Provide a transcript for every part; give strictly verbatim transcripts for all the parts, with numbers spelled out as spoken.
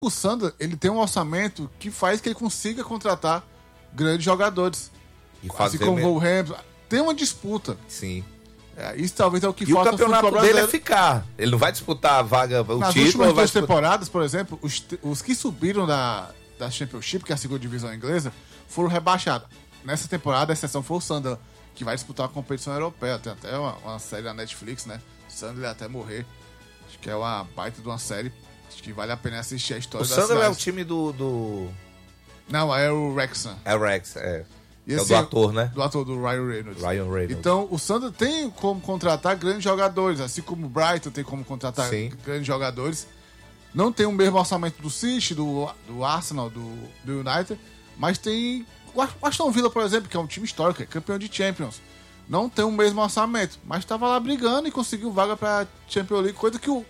O Sander, ele tem um orçamento que faz que ele consiga contratar grandes jogadores. E fazer assim como mesmo. o Wolverhampton. Tem uma disputa. Sim. É, isso talvez é o que E falta o campeonato futebol dele é brasileiro. ficar. Ele não vai disputar a vaga, o Nas título. últimas vai duas disputar... temporadas, por exemplo, os, os que subiram da, da Championship, que é a segunda divisão inglesa, foram rebaixados. Nessa temporada, a exceção foi o Sunderland, que vai disputar a competição europeia. Tem até uma, uma série da Netflix, né? Sunderland até morrer. Acho que é uma baita de uma série. Acho que vale a pena assistir a história O da Sunderland é o cidade. time do... do... Não, é o Wrexham. É o Rex, é. E É o assim, do ator, né? Do ator, do Ryan Reynolds. Ryan Reynolds. Então, o Sunderland tem como contratar grandes jogadores, assim como o Brighton tem como contratar Sim. grandes jogadores. Não tem o mesmo orçamento do City, do, do Arsenal, do, do United, mas tem o Aston Villa, por exemplo, que é um time histórico, é campeão de Champions. Não tem o mesmo orçamento, mas estava lá brigando e conseguiu vaga para Champions League, coisa que o,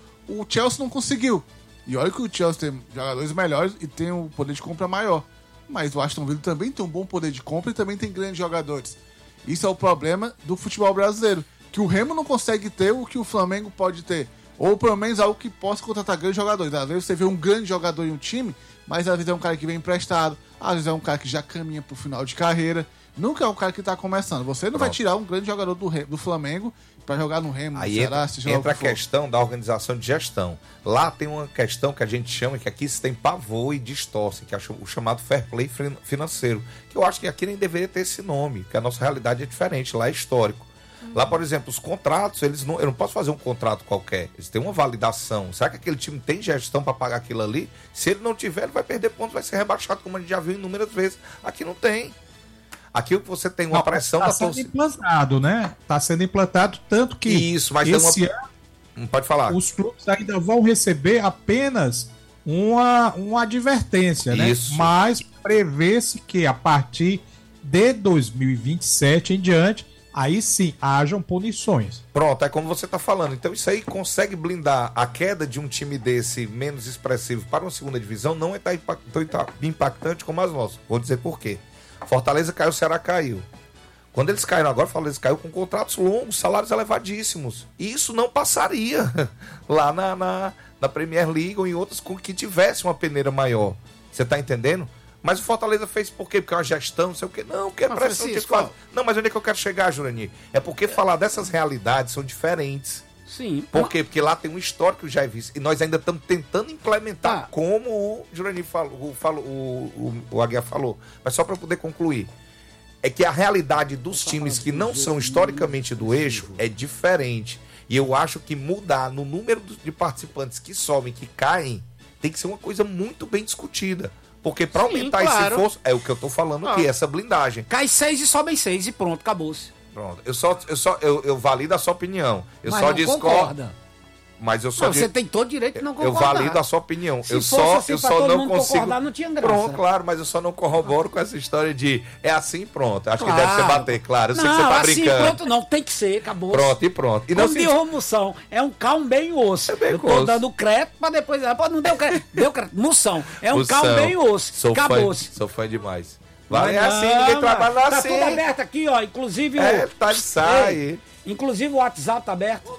o Chelsea não conseguiu. E olha que o Chelsea tem jogadores melhores e tem um poder de compra maior. Mas o Aston Villa também tem um bom poder de compra e também tem grandes jogadores. Isso é o problema do futebol brasileiro. Que o Remo não consegue ter o que o Flamengo pode ter. Ou pelo menos algo que possa contratar grandes jogadores. Às vezes você vê um grande jogador em um time, mas às vezes é um cara que vem emprestado. Às vezes é um cara que já caminha pro final de carreira. Nunca é um cara que tá começando. Você não Pronto. vai tirar um grande jogador do, Re- do Flamengo pra jogar no Remo, no Aí Ceará, entra, seja lá o entra a que for. questão da organização de gestão. Lá tem uma questão que a gente chama, que aqui se tem pavor e distorce, que é o chamado fair play fin- financeiro. Que eu acho que aqui nem deveria ter esse nome, porque a nossa realidade é diferente, lá é histórico. Lá, por exemplo, os contratos, eles não, eu não posso fazer um contrato qualquer, eles têm uma validação. Será que aquele time tem gestão para pagar aquilo ali? Se ele não tiver, ele vai perder pontos, vai ser rebaixado, como a gente já viu inúmeras vezes. Aqui não tem. Aqui você tem uma Não, pressão tá da sendo torcida. implantado, né? Tá sendo implantado, tanto que Isso, mas esse tem uma... ano Não pode falar. os clubes ainda vão receber apenas uma, uma advertência, né? Isso. Mas prevê-se que a partir de dois mil e vinte e sete em diante, aí sim hajam punições. Pronto, é como você está falando. Então isso aí consegue blindar a queda de um time desse menos expressivo para uma segunda divisão, não é tão impact- tão impactante como as nossas. Vou dizer por quê. Fortaleza caiu, o Ceará caiu. Quando eles caíram agora, o Fortaleza caiu com contratos longos, salários elevadíssimos. E isso não passaria lá na, na, na Premier League ou em outras com que tivesse uma peneira maior. Você está entendendo? Mas o Fortaleza fez por quê? Porque é uma gestão, não sei o quê. Não, porque é Mas, pressão que Francisco, faz. Não, mas onde é que eu quero chegar, Jurandir? É porque falar dessas realidades são diferentes. Sim. Por quê? Porque lá tem um histórico já visto. E nós ainda estamos tentando implementar Tá. como o Jurandir falou, o, falou, o, o, o Aguiar falou. Mas só para poder concluir. É que a realidade dos times que não são historicamente do eixo é diferente. E eu acho que mudar no número de participantes que sobem, que caem, tem que ser uma coisa muito bem discutida. Porque para Sim, aumentar claro. esse esforço, é o que eu tô falando aqui, essa blindagem. Cai seis e sobem seis e pronto, acabou-se. Pronto. Eu só, eu só, eu, eu valido a sua opinião. Eu Mas só não discordo. concorda. Mas eu só Não, di- você tem todo direito de não Eu concordar. valido a sua opinião. Se eu fosse só, assim eu pra só todo não mundo consigo. concordar, não tinha graça. Pronto, claro, mas eu só não corroboro com essa história de é assim, pronto. Acho que Claro. deve ser bater, claro. Eu sei não, que você tá assim, brincando. pronto, não, tem que ser, acabou. Pronto, e pronto. E não Como se... de Romução, é um calmo bem osso. É bem eu tô osso. dando crédito pra depois. Ah, pô, não deu crédito. Deu crédito. Moção. É um Moção. calmo bem osso. Sou fã, Acabou-se. sou fã demais. Vai Não, assim, ninguém mas trabalha tá assim. tudo aberto aqui, ó. Inclusive É, o. tá de saia. Ei, inclusive o WhatsApp tá aberto.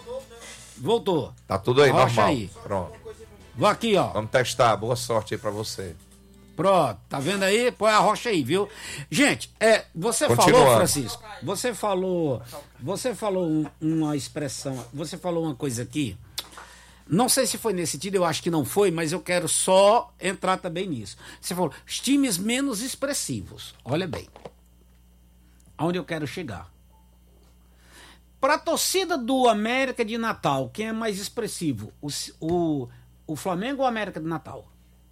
Voltou. Tá tudo aí, Arrocha normal. aí. Pronto. Vou aqui, ó. Vamos testar. Boa sorte aí pra você. Pronto, tá vendo aí? Põe a rocha aí, viu? Gente, é, você Continuando. falou, Francisco, você falou, você falou um- uma expressão, você falou uma coisa aqui, não sei se foi nesse sentido, eu acho que não foi, mas eu quero só entrar também nisso. Você falou, os times menos expressivos, olha bem, aonde eu quero chegar. Para a torcida do América de Natal, quem é mais expressivo? O, o, o Flamengo ou o América de Natal?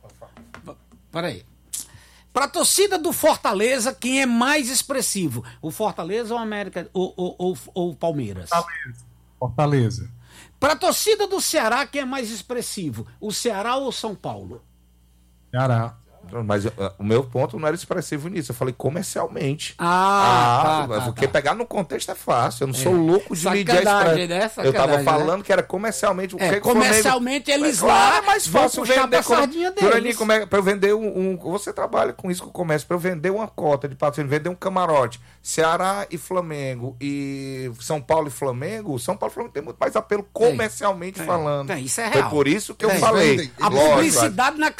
Peraí. Para a torcida do Fortaleza, quem é mais expressivo? O Fortaleza ou o América ou, ou, ou, ou o Palmeiras? Fortaleza. Fortaleza. Para a torcida do Ceará, quem é mais expressivo? O Ceará ou o São Paulo? Ceará. Mas uh, o meu ponto não era expressivo nisso. Eu falei comercialmente. Ah, ah tá, tá, porque tá. pegar no contexto é fácil. Eu não É. sou louco de medir a Sacanagem, expressão. né? Eu tava Sacanagem, falando né? que era comercialmente. O É, que que o Flamengo- comercialmente eles Mas, claro, lá é mais vão fácil puxar pra vender. como- sardinha Durani, deles. como é, pra eu vender um, um- Você trabalha com isso com o comércio. Pra eu vender uma cota de patrocínio, vender um camarote. Ceará e Flamengo e São Paulo e Flamengo. São Paulo e Flamengo tem muito mais apelo comercialmente Tem, falando. tem, isso é Foi real. por isso que eu Tem, falei. vendem. A Lógico, publicidade na